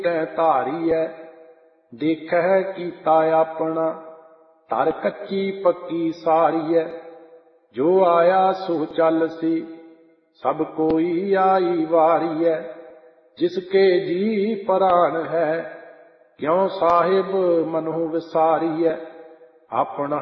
ਤੈਂ ਧਾਰੀਐ। ਦੇਖਹਿ ਕੀਤਾ ਆਪਣਾ, ਧਰ ਕੱਚੀ ਪੱਕੀ ਸਾਰੀਐ। ਜੋ ਆਇਆ ਸੋ ਚੱਲਸੀ, ਸਭ ਕੋਈ ਆਈ ਵਾਰੀਐ। ਜਿਸਕੇ ਜੀ ਪ੍ਰਾਣ ਹੈ, ਕਿਉ ਸਾਹਿਬ ਮਨਹੁ ਵਿਸਾਰੀਐ। ਆਪਣਾ